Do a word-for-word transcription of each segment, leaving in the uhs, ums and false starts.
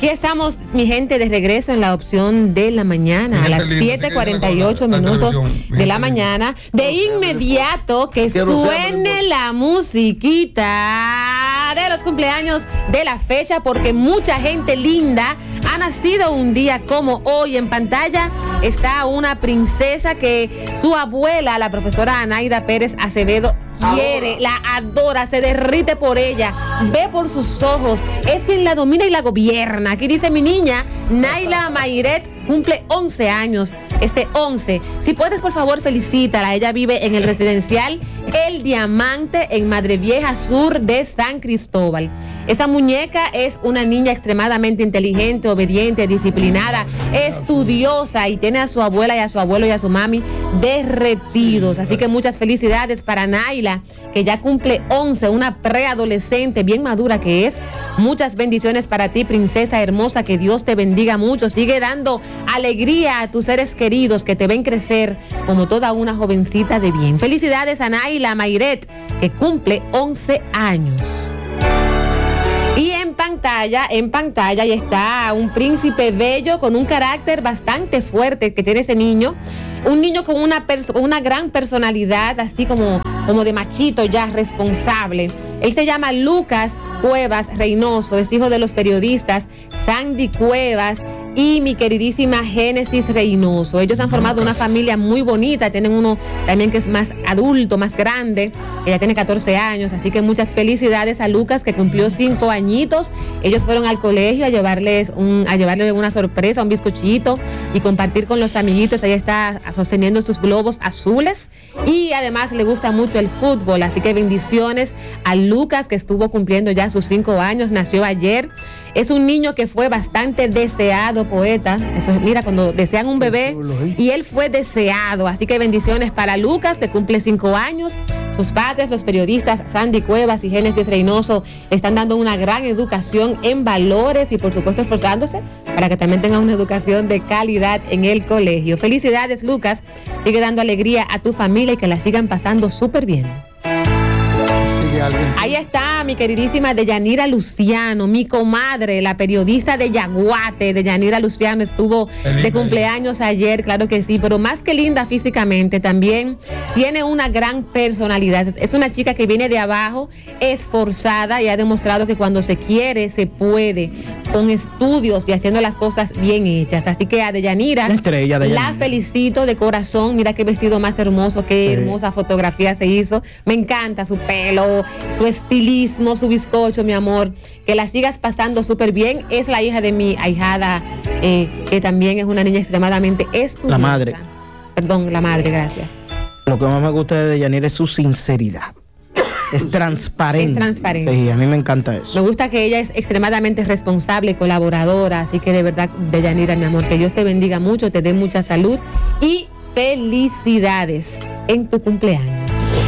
Aquí estamos, mi gente, de regreso en la opción de la mañana, a las siete cuarenta y ocho minutos de la mañana. De inmediato que suene la musiquita de los cumpleaños de la fecha, porque mucha gente linda ha nacido un día como hoy. En pantalla está una princesa que su abuela, la profesora Anaida Pérez Acevedo, quiere, la adora, se derrite por ella, ve por sus ojos, es quien la domina y la gobierna. Aquí dice mi niña, Naila Mayret, cumple once años, este once. Si puedes, por favor, felicítala. Ella vive en el residencial El Diamante, en Madre Vieja Sur de San Cristóbal. Esa muñeca es una niña extremadamente inteligente, obediente, disciplinada, estudiosa, y tiene a su abuela y a su abuelo y a su mami derretidos. Así que muchas felicidades para Naila, que ya cumple once, una preadolescente bien madura que es. Muchas bendiciones para ti, princesa hermosa, que Dios te bendiga mucho. Sigue dando alegría a tus seres queridos que te ven crecer como toda una jovencita de bien. Felicidades a Naila Mayret, que cumple once años. Y en pantalla, en pantalla ya está un príncipe bello con un carácter bastante fuerte que tiene ese niño. Un niño con una, perso- una gran personalidad, así como, como de machito ya, responsable. Él se llama Lucas Cuevas Reynoso, es hijo de los periodistas Sandy Cuevas y mi queridísima Génesis Reynoso. Ellos han formado Lucas. Una familia muy bonita, tienen uno también que es más adulto, más grande, que ya tiene catorce años, así que muchas felicidades a Lucas, que cumplió cinco añitos. Ellos fueron al colegio a llevarles un, a llevarle una sorpresa, un bizcochito, y compartir con los amiguitos. Ella está sosteniendo sus globos azules y además le gusta mucho el fútbol, así que bendiciones a Lucas, que estuvo cumpliendo ya sus cinco años, nació ayer. Es un niño que fue bastante deseado, poeta. Esto, mira, cuando desean un bebé, y él fue deseado. Así que bendiciones para Lucas, que cumple cinco años. Sus padres, los periodistas Sandy Cuevas y Génesis Reynoso, le están dando una gran educación en valores y, por supuesto, esforzándose para que también tengan una educación de calidad en el colegio. Felicidades, Lucas. Sigue dando alegría a tu familia y que la sigan pasando súper bien. Ahí está mi queridísima Deyanira Luciano, mi comadre, la periodista de Yaguate. Deyanira Luciano estuvo de cumpleaños ayer, claro que sí, pero más que linda físicamente, también tiene una gran personalidad. Es una chica que viene de abajo, esforzada, y ha demostrado que cuando se quiere, se puede, con estudios y haciendo las cosas bien hechas. Así que a Deyanira, la, estrella de la felicito de corazón. Mira qué vestido más hermoso, qué sí. hermosa fotografía se hizo. Me encanta su pelo, su estilismo, su bizcocho, mi amor. Que la sigas pasando súper bien. Es la hija de mi ahijada, eh, que también es una niña extremadamente estudiosa. La madre. Perdón, la madre, gracias. Lo que más me gusta de Deyanira es su sinceridad. Es transparente. Es transparente. Sí, a mí me encanta eso. Me gusta que ella es extremadamente responsable, colaboradora. Así que de verdad, Deyanira, mi amor, que Dios te bendiga mucho, te dé mucha salud y felicidades en tu cumpleaños.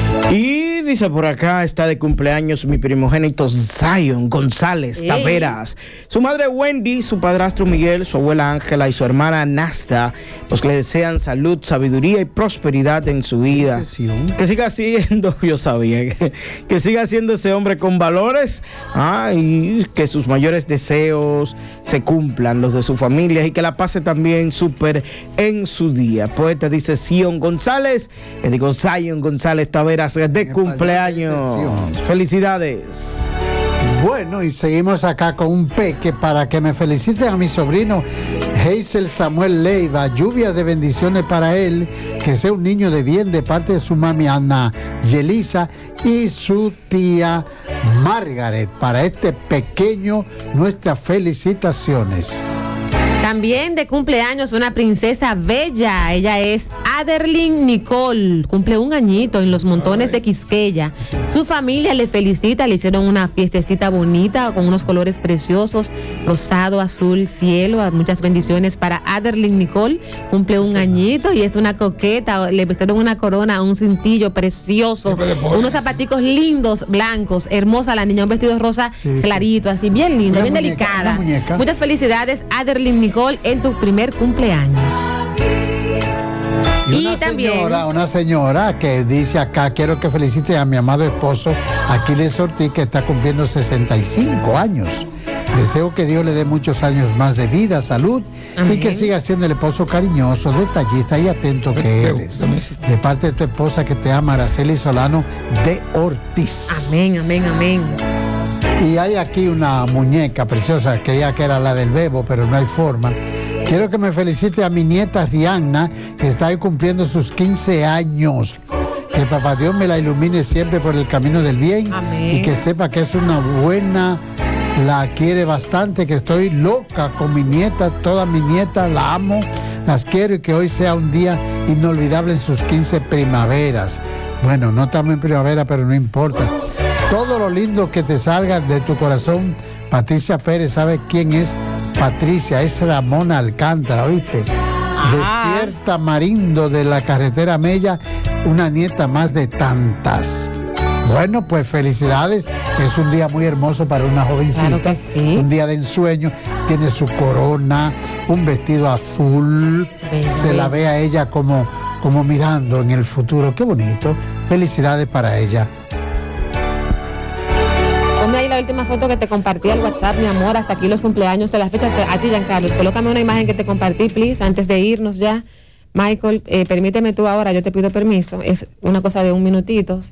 Y dice por acá, está de cumpleaños mi primogénito Zion González Ey. Taveras. Su madre Wendy, su padrastro Miguel, su abuela Ángela y su hermana Nasta, pues le desean salud, sabiduría y prosperidad en su vida. Que siga siendo, yo sabía, que, que siga siendo ese hombre con valores, ah, y que sus mayores deseos se cumplan, los de su familia, y que la pase también súper en su día. Poeta dice Zion González, le digo Zion González Taveras de cumpleaños. Felicidades. Bueno, y seguimos acá con un peque para que me feliciten a mi sobrino Hazel Samuel Leiva. Lluvia de bendiciones para él, que sea un niño de bien de parte de su mami Ana Yelisa y su tía Margaret. Para este pequeño, nuestras felicitaciones. También de cumpleaños una princesa bella. Ella es Aderlyn Nicole. Cumple un añito en los Montones de Quisqueya. Su familia le felicita. Le hicieron una fiestecita bonita con unos colores preciosos, rosado, azul, cielo. Muchas bendiciones para Aderlyn Nicole. Cumple un añito y es una coqueta. Le pusieron una corona, un cintillo precioso, unos zapaticos lindos, blancos. Hermosa la niña, un vestido rosa sí, clarito, sí. así bien linda, una bien muñeca, delicada. Muchas felicidades, Aderlyn Nicole, en tu primer cumpleaños. Y, y una también señora, una señora que dice acá, quiero que felicite a mi amado esposo Aquiles Ortiz, que está cumpliendo sesenta y cinco años. Deseo que Dios le dé muchos años más de vida, salud, Amén. Y que siga siendo el esposo cariñoso, detallista y atento que eres. De parte de tu esposa que te ama, Araceli Solano de Ortiz. Amén, amén, amén. Y hay aquí una muñeca preciosa, creía que era la del Bebo, pero no hay forma. Quiero que me felicite a mi nieta Rihanna, que está ahí cumpliendo sus quince años. Que papá Dios me la ilumine siempre por el camino del bien. Amén. Y que sepa que es una buena, la quiere bastante, que estoy loca con mi nieta, todas mis nietas la amo, las quiero, y que hoy sea un día inolvidable en sus quince primaveras. Bueno, no estamos en primavera, pero no importa. Todo lo lindo que te salga de tu corazón. Patricia Pérez, ¿sabe quién es Patricia? Es Ramona Alcántara, ¿oíste? Ajá. Despierta Marindo de la carretera Mella, una nieta más de tantas. Bueno, pues felicidades. Es un día muy hermoso para una jovencita. Claro que sí. Un día de ensueño. Tiene su corona, un vestido azul. Bebé. Se la ve a ella como, como mirando en el futuro. Qué bonito. Felicidades para ella. Ponme ahí la última foto que te compartí al WhatsApp, mi amor. Hasta aquí los cumpleaños de la fecha. A ti, Giancarlos, colócame una imagen que te compartí, please, antes de irnos ya. Michael, eh, permíteme tú ahora, yo te pido permiso. Es una cosa de un minutito.